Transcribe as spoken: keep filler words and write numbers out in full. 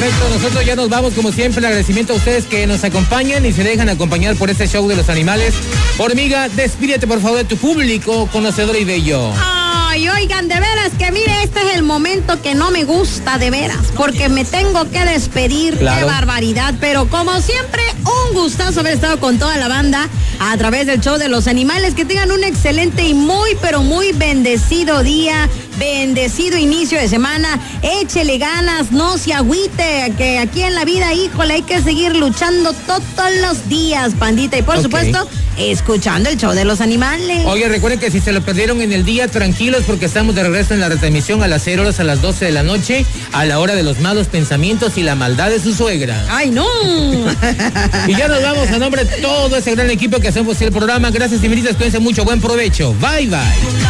Perfecto, nosotros ya nos vamos como siempre. El agradecimiento a ustedes que nos acompañan y se dejan acompañar por este show de los animales. Hormiga, despídete por favor de tu público conocedor y bello. Ay, oigan, de veras que mire, este es el momento que no me gusta de veras, porque me tengo que despedir. Claro. Qué barbaridad, pero como siempre, un gustazo haber estado con toda la banda a través del show de los animales. Que tengan un excelente y muy, pero muy bendecido día, bendecido inicio de semana. Échele ganas, no se agüite, que aquí en la vida, híjole, hay que seguir luchando todos los días, pandita, y por okay. supuesto, escuchando el show de los animales. Oye, recuerden que si se lo perdieron en el día, tranquilos, porque estamos de regreso en la retransmisión a las cero horas, a las doce de la noche, a la hora de los malos pensamientos y la maldad de su suegra. ¡Ay, no! Y ya nos vamos a nombre de todo ese gran equipo que hacemos el programa. Gracias, infinitas, cuídense mucho, buen provecho. Bye, bye.